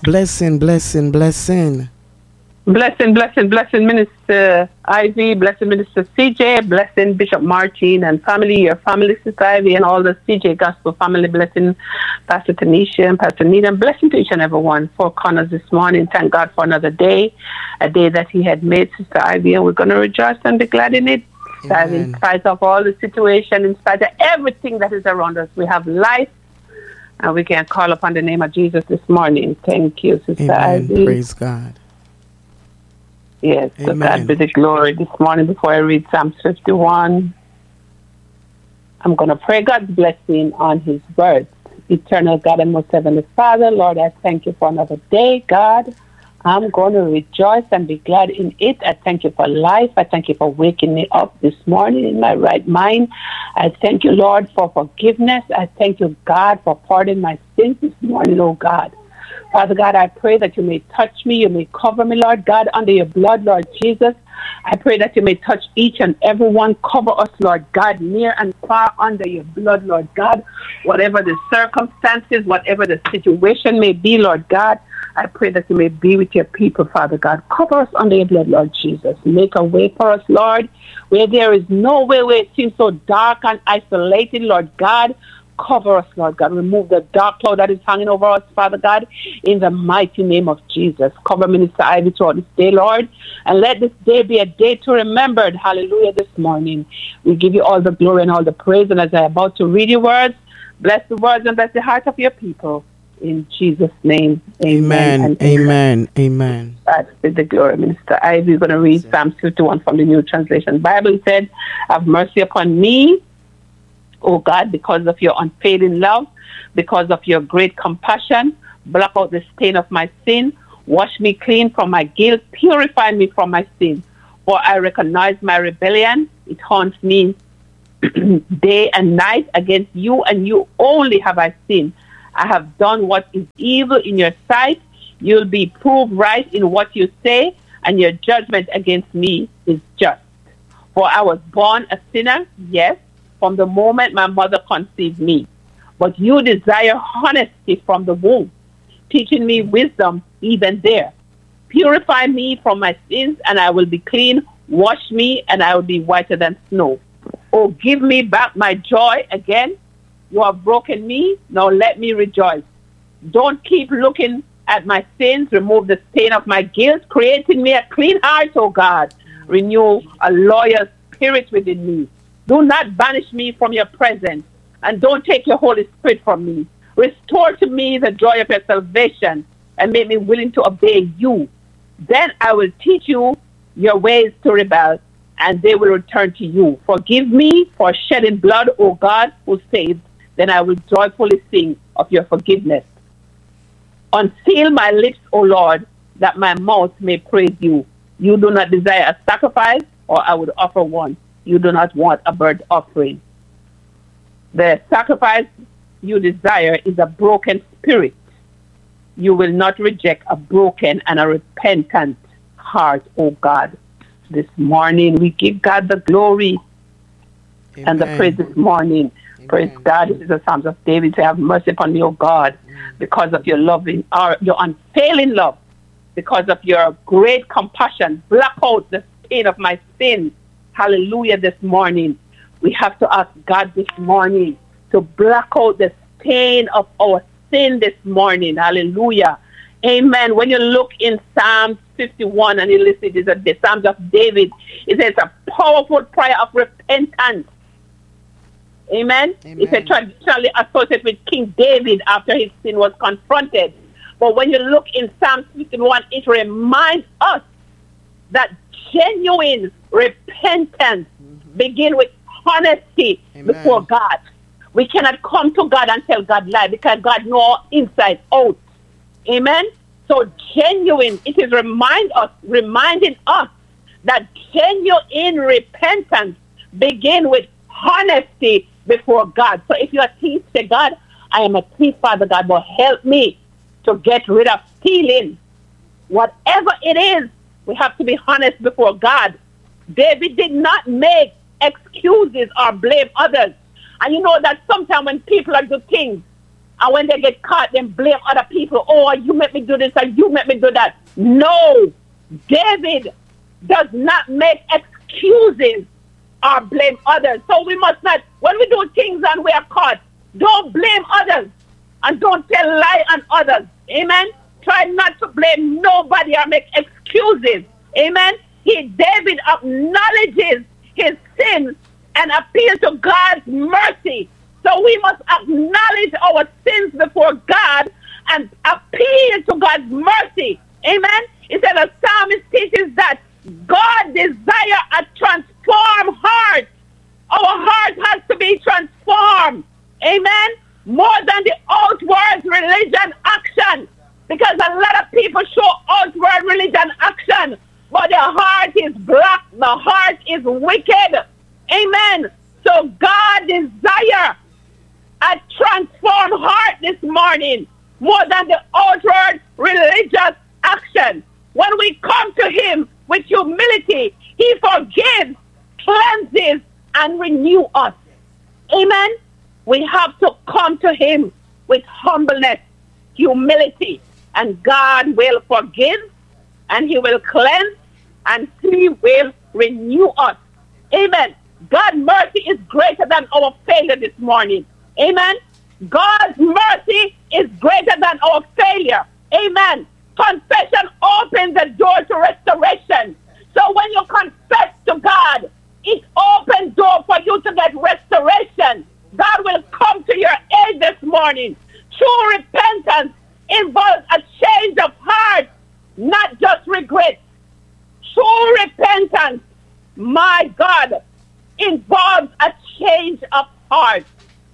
blessing, blessing, blessing. Blessing, blessing, blessing, Minister Ivy, blessing, Minister CJ, blessing, Bishop Martin and family, your family, Sister Ivy, and all the CJ Gospel family, blessing, Pastor Tanisha and Pastor Nita, blessing to each and every one. 4 Corners this morning. Thank God for another day, a day that He had made, Sister Ivy, and we're going to rejoice and be glad in it. Amen. In spite of all the situation, in spite of everything that is around us, we have life, and we can call upon the name of Jesus this morning. Thank you, Sister Amen. Ivy. Praise God. Yes, to God be the glory. This morning, before I read Psalms 51, I'm going to pray God's blessing on His words. Eternal God and most heavenly Father, Lord, I thank you for another day, God. I'm going to rejoice and be glad in it. I thank you for life. I thank you for waking me up this morning in my right mind. I thank you, Lord, for forgiveness. I thank you, God, for pardoning my sins this morning, oh God. Father God, I pray that you may touch me, you may cover me, Lord God, under your blood, Lord Jesus. I pray that you may touch each and every one. Cover us, Lord God, near and far under your blood, Lord God. Whatever the circumstances, whatever the situation may be, Lord God, I pray that you may be with your people, Father God. Cover us under your blood, Lord Jesus. Make a way for us, Lord, where there is no way, where it seems so dark and isolated, Lord God. Cover us, Lord God. Remove the dark cloud that is hanging over us, Father God, in the mighty name of Jesus. Cover Minister Ivy throughout this day, Lord, and let this day be a day to remember. Hallelujah, this morning. We give you all the glory and all the praise, and as I'm about to read your words, bless the words and bless the heart of your people. In Jesus' name, amen. Amen. Amen. God be the glory. Minister Ivy, we're going to read Psalm 51 from the New Translation Bible. It said, have mercy upon me, O God, because of your unfailing love, because of your great compassion. Blot out the stain of my sin. Wash me clean from my guilt. Purify me from my sin. For I recognize my rebellion. It haunts me day and night. Against you and you only have I sinned. I have done what is evil in your sight. You'll be proved right in what you say, and your judgment against me is just. For I was born a sinner, yes, from the moment my mother conceived me. But you desire honesty from the womb, teaching me wisdom even there. Purify me from my sins, and I will be clean. Wash me, and I will be whiter than snow. Oh, give me back my joy again. You have broken me, now let me rejoice. Don't keep looking at my sins. Remove the stain of my guilt. Create in me a clean heart, O God. Renew a loyal spirit within me. Do not banish me from your presence, and don't take your Holy Spirit from me. Restore to me the joy of your salvation, and make me willing to obey you. Then I will teach you your ways to rebel, and they will return to you. Forgive me for shedding blood, O God, who saved. Then I will joyfully sing of your forgiveness. Unseal my lips, O Lord, that my mouth may praise you. You do not desire a sacrifice, or I would offer one. You do not want a burnt offering. The sacrifice you desire is a broken spirit. You will not reject a broken and a repentant heart, O God. This morning, we give God the glory and the praise this morning. Amen. Praise God. This is the Psalms of David. Say, have mercy upon me, O God, because of your loving, or your unfailing love, because of your great compassion. Block out the stain of my sin. Hallelujah, this morning. We have to ask God this morning to block out the stain of our sin this morning. Hallelujah. Amen. When you look in Psalms 51 and you listen to the Psalms of David, it says a powerful prayer of repentance. Amen. It's a traditionally associated with King David after his sin was confronted. But when you look in Psalm 51, it reminds us that genuine repentance begins with honesty before God. We cannot come to God and tell God lie, because God knows inside out. Amen. So genuine, it is reminding us that genuine repentance begins with honesty before God. So if you're a thief, say, God, I am a thief, Father God, but help me to get rid of stealing. Whatever it is, we have to be honest before God. David did not make excuses or blame others. And you know that sometimes when people are doing things, And when they get caught, then blame other people. Oh, you make me do this and you make me do that. No, David does not make excuses or blame others. So we must not, when we do things and we are caught, don't blame others and don't tell lie on others. Amen. Try not to blame nobody or make excuses. Amen. David acknowledges his sin and appeals to God's mercy. So we must acknowledge our sins before God and appeal to God's mercy. Amen. He said the psalmist teaches that God desires a transformed heart. Our heart has to be transformed. Amen. More than the outward religion action. Because a lot of people show outward religion action, but their heart is black. The heart is wicked. Amen. So God desires a transformed heart this morning, more than the outward religious action. When we come to Him with humility, He forgives, cleanses, and renews us. Amen. We have to come to Him with humbleness, humility, and God will forgive, and He will cleanse, and He will renew us. Amen. God's mercy is greater than our failure this morning. Amen. God's mercy is greater than our failure. Amen. Confession opens the door to restoration. So when you confess to God, it opens door for you to get restoration. God will come to your aid this morning. True repentance involves a change of heart, not just regret. True repentance, my God, involves a change of heart,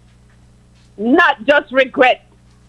not just regret.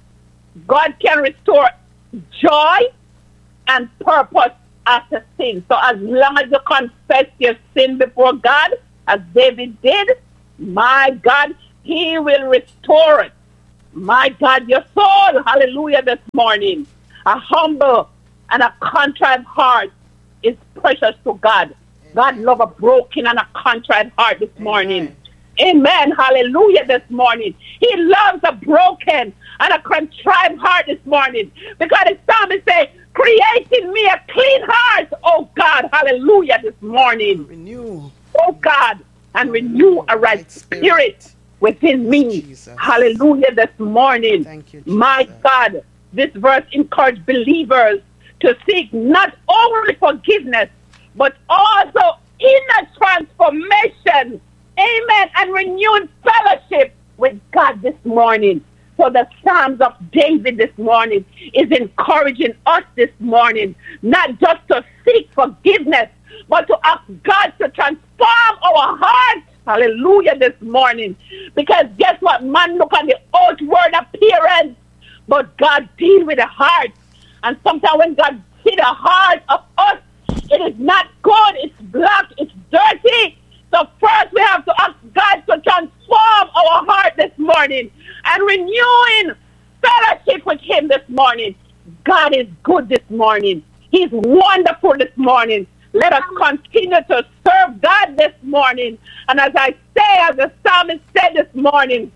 God can restore joy and purpose after sin. So as long as you confess your sin before God, as David did, my God, He will restore it. My God, your soul, hallelujah, this morning. A humble and a contrite heart is precious to God. God loves a broken and a contrite heart this morning. Amen. Hallelujah this morning. He loves a broken and a contrite heart this morning. Because the psalmist says, create in me a clean heart, oh God. Hallelujah this morning. Renew. Oh God, and renew a right spirit within me. Jesus. Hallelujah this morning. Thank you, my Jesus. God, this verse encourages believers to seek not only forgiveness, but also inner transformation. Amen. And renewed fellowship with God this morning. So the Psalms of David this morning is encouraging us this morning, not just to seek forgiveness, but to ask God to transform our hearts. Hallelujah this morning. Because guess what? Man look at the outward appearance, but God deals with the heart. And sometimes when God sees the heart of us, it is not good, it's black, it's dirty. So first we have to ask God to transform our heart this morning and renewing fellowship with Him this morning. God is good this morning. He's wonderful this morning. Let us continue to serve God this morning. And as I say, as the psalmist said this morning,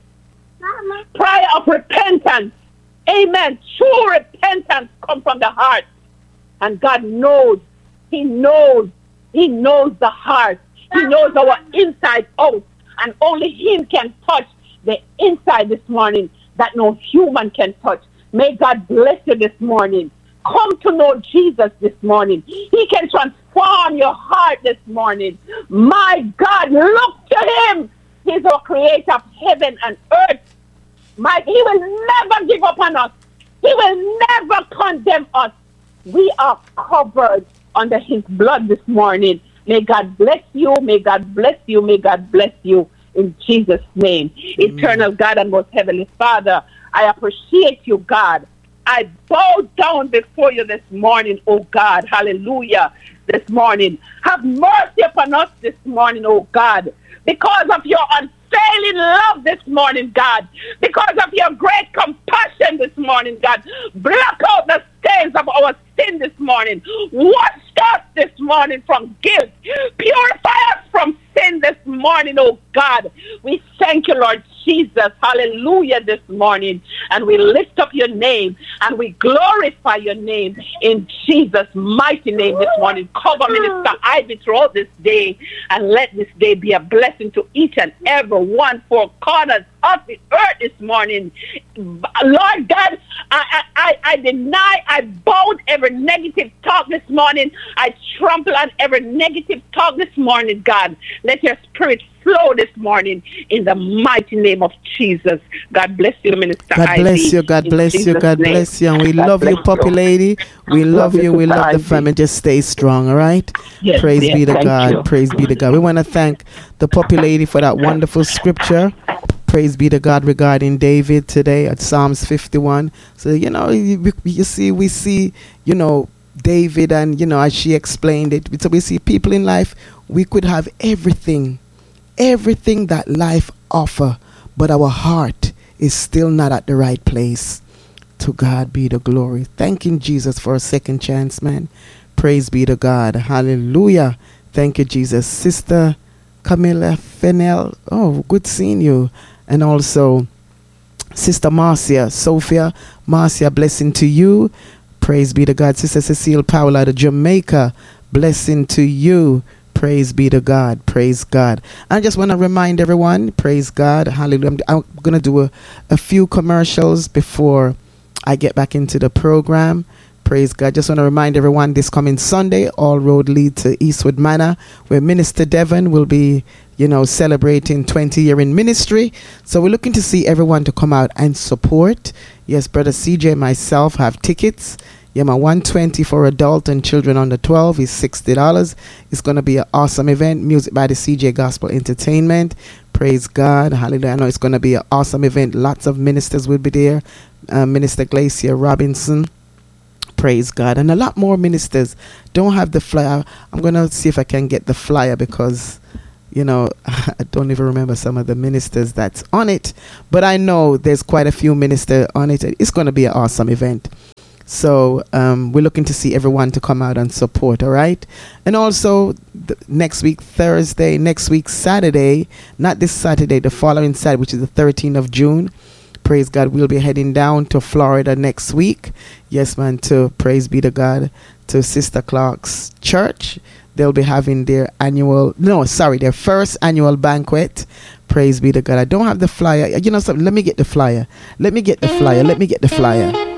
prayer of repentance. Amen. True repentance comes from the heart. And God knows. He knows the heart. He knows our inside out. And only Him can touch the inside this morning that no human can touch. May God bless you this morning. Come to know Jesus this morning. He can transform your heart this morning. My God, look to Him. He's our creator of heaven and earth. He will never give up on us. He will never condemn us. We are covered under His blood this morning. May God bless you. May God bless you. May God bless you in Jesus' name. Amen. Eternal God and most heavenly Father, I appreciate you, God. I bow down before you this morning, oh God. Hallelujah. This morning. Have mercy upon us this morning, oh God. Because of your unfailing love this morning, God. Because of your great compassion this morning, God. Block out the stains of our sin this morning. Wash us this morning from guilt. Purify us from sin this morning, oh God. We thank you, Lord Jesus. Hallelujah this morning. And we lift up your name and we glorify your name in Jesus' mighty name this morning. Cover Minister Ivy throughout this day and let this day be a blessing to each and every one, 4 corners of the earth this morning. Lord God, I deny, I bowed every negative talk this morning. I trample on every negative talk this morning, God. Let your spirit flow this morning in the mighty name of Jesus. God bless you, Minister God Ivy. bless you. God bless you. God bless you. And we love you, Poppy Lady. We love you. We love the family. Just stay strong, all right? Yes, Praise be to God. you. Praise be to God. We want to thank the Poppy Lady for that wonderful scripture. Praise be to God regarding David today at Psalms 51. So, you see, we see, David and, as she explained it. So we see people in life, we could have everything that life offer, but our heart is still not at the right place. To God be the glory. Thanking Jesus for a second chance, man. Praise be to God. Hallelujah. Thank you, Jesus. Sister Camilla Fennell. Oh, good seeing you. And also Sister Marcia, Sophia, Marcia, blessing to you. Praise be to God. Sister Cecile Powell out of Jamaica, blessing to you. Praise be to God. Praise God. I just want to remind everyone, praise God. Hallelujah. I'm going to do a few commercials before I get back into the program. Praise God. Just want to remind everyone this coming Sunday, all road lead to Eastwood Manor, where Minister Devon will be, celebrating 20 years in ministry. So we're looking to see everyone to come out and support. Yes, Brother CJ and myself have tickets. Yeah, my 120 for adult and children under 12 is $60. It's going to be an awesome event. Music by the CJ Gospel Entertainment. Praise God. Hallelujah. I know it's going to be an awesome event. Lots of ministers will be there. Minister Glacia Robinson. Praise God. And a lot more ministers. Don't have the flyer. I'm going to see if I can get the flyer because, I don't even remember some of the ministers that's on it. But I know there's quite a few ministers on it. It's going to be an awesome event. So we're looking to see everyone to come out and support, all right? And also next week, Thursday, next week, Saturday, not this Saturday, the following Saturday, which is the 13th of June. Praise God, we'll be heading down to Florida next week. Yes, man, to praise be to God, to Sister Clark's church. They'll be having their first annual banquet. Praise be to God. I don't have the flyer. Let me get the flyer. Let me get the flyer.